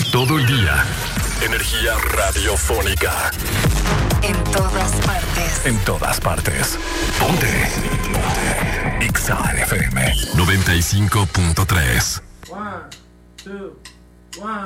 Todo el día. Energía radiofónica. En todas partes. En todas partes. Ponte. Exa FM 95.3. 1, 2, 1.